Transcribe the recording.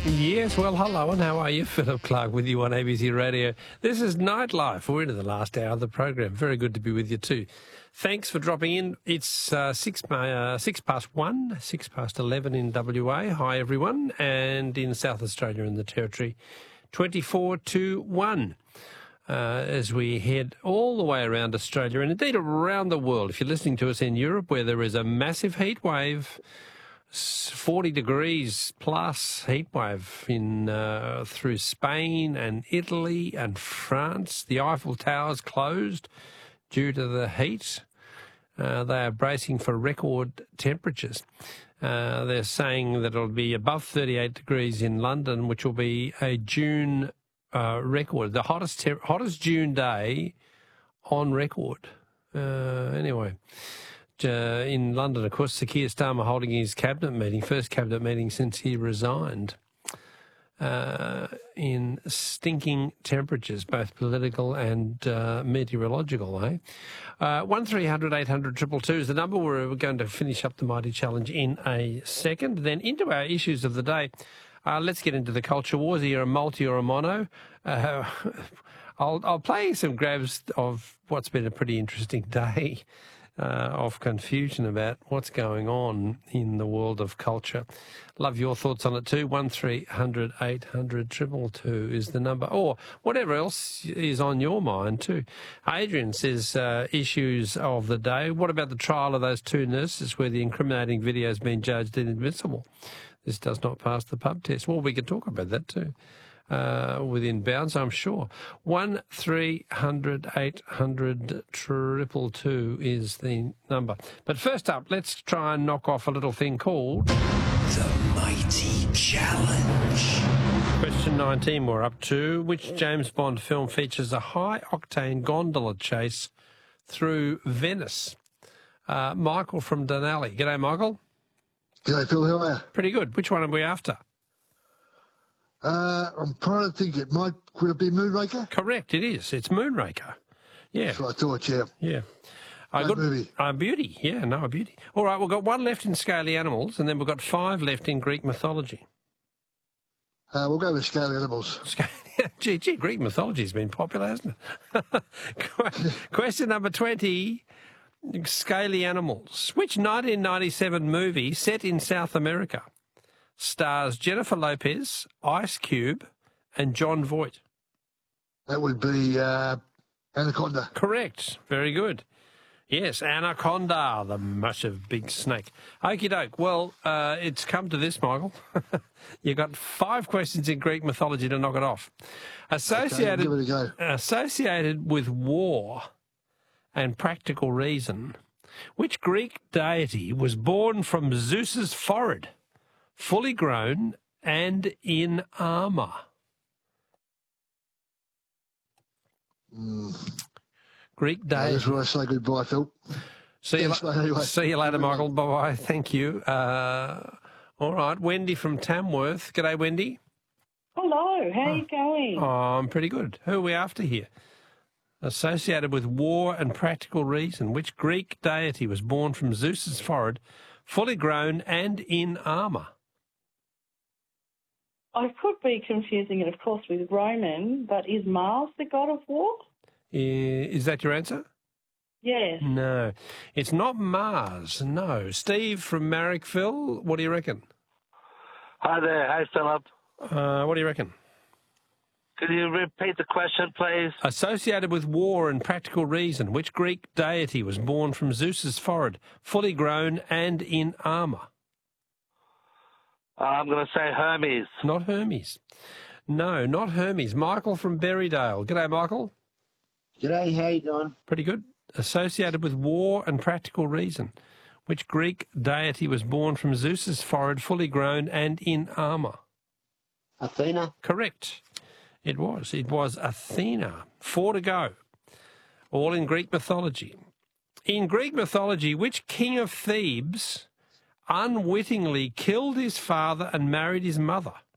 Yes, well, hello, and how are you? Philip Clark with you on ABC Radio. This is Nightlife. We're into the last hour of the program. Very good to be with you too. Thanks for dropping in. It's 6 past 1, 6 past 11 in WA. Hi, everyone. And in South Australia and the Territory, 24 to 1. As we head all the way around Australia and indeed around the world. If you're listening to us in Europe, where there is a massive heat wave, 40 degrees plus heat wave in through Spain and Italy and France. The Eiffel Tower's closed due to the heat. They are bracing for record temperatures. They're saying that it'll be above 38 degrees in London, which will be a June record, the hottest June day on record. Anyway. In London, of course, Sir Keir Starmer holding his cabinet meeting, first cabinet meeting since he resigned, in stinking temperatures, both political and meteorological, 1300 800 222 is the number. We're going to finish up the Mighty Challenge in a second. Then into our issues of the day. Let's get into the culture wars. Are you a multi or a mono? I'll play some grabs of what's been a pretty interesting day. Of confusion about what's going on in the world of culture. Love your thoughts on it too. 1300 800 222 is the number. Or whatever else is on your mind too. Adrian says issues of the day. What about the trial of those two nurses where the incriminating video has been judged inadmissible? This does not pass the pub test. Well, we could talk about that too. Within bounds, I'm sure. 1300 800 222 is the number. But first up, let's try and knock off a little thing called the Mighty Challenge. Question 19 we're up to. Which James Bond film features a high-octane gondola chase through Venice? Michael from Denali. G'day, Michael. G'day, Phil. How are you? Pretty good. Which one are we after? I'm trying to think. Could it be Moonraker? Correct, it is. It's Moonraker. Yeah. That's what I thought, yeah. Yeah. Movie. A beauty. Yeah, no, a beauty. All right, we've got one left in Scaly Animals, and then we've got 5 left in Greek mythology. We'll go with Scaly Animals. Gee, Greek mythology's been popular, hasn't it? Question number 20, Scaly Animals. Which 1997 movie set in South America stars Jennifer Lopez, Ice Cube, and Jon Voight? That would be Anaconda. Correct. Very good. Yes, Anaconda, the massive big snake. Okie doke. Well, it's come to this, Michael. You've got 5 questions in Greek mythology to knock it off. Associated, give it a go. Associated with war and practical reason, which Greek deity was born from Zeus's forehead, fully grown and in armour? Greek deity. That's where I say goodbye, Phil. See you later, Michael. Bye-bye. Thank you. All right, Wendy from Tamworth. G'day, Wendy. Hello, how are you going? Oh, I'm pretty good. Who are we after here? Associated with war and practical reason, which Greek deity was born from Zeus's forehead, fully grown and in armour? I could be confusing it, of course, with Roman, but is Mars the god of war? Is that your answer? Yes. No, it's not Mars, no. Steve from Marrickville, what do you reckon? Hi there. Hi, Philip. What do you reckon? Could you repeat the question, please? Associated with war and practical reason, which Greek deity was born from Zeus's forehead, fully grown and in armour? I'm going to say Hermes. Not Hermes. No, not Hermes. Michael from Berrydale. G'day, Michael. G'day, how you doing? Pretty good. Associated with war and practical reason, which Greek deity was born from Zeus's forehead, fully grown and in armour? Athena. Correct. It was. It was Athena. 4 to go. All in Greek mythology. In Greek mythology, which king of Thebes unwittingly killed his father and married his mother?